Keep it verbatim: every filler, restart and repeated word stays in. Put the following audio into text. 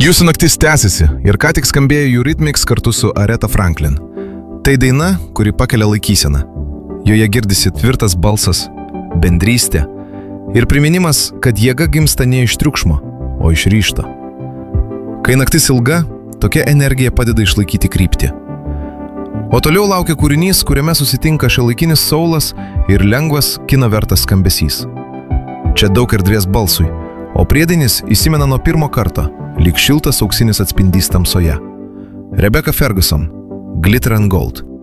Jūsų naktis tęsiasi ir ką tik skambėjo Eurythmics kartu su Aretha Franklin. Tai daina, kuri pakelia laikyseną. Joje girdisi tvirtas balsas, bendrystė ir priminimas, kad jėga gimsta ne iš triukšmo, o iš ryžto. Kai naktis ilga, tokia energija padeda išlaikyti kryptį. O toliau laukia kūrinys, kuriame susitinka šiuolaikinis soulas ir lengvas kino vertas skambesys. Čia daug erdvės balsui, o priedainis įsimena nuo pirmo karto, lyg šiltas auksinis atspindys tamsoje. Rebecca Ferguson, Glitter and Gold.